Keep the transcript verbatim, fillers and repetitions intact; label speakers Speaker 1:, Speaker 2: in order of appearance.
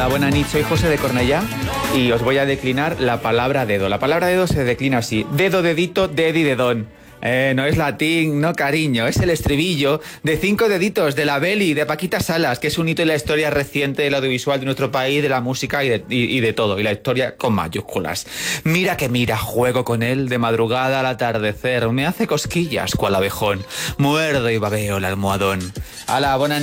Speaker 1: Hola, buenas noches, soy José de Cornellá y os voy a declinar la palabra dedo. La palabra dedo se declina así: dedo, dedito, dedi, dedón. Eh, no es latín, no cariño, es el estribillo de Cinco deditos de la Beli, de Paquita Salas, que es un hito en la historia reciente del audiovisual de nuestro país, de la música y de, y, y de todo, y la historia con mayúsculas. Mira que mira, juego con él de madrugada al atardecer, me hace cosquillas cual abejón, muerdo y babeo el almohadón. Ala, buena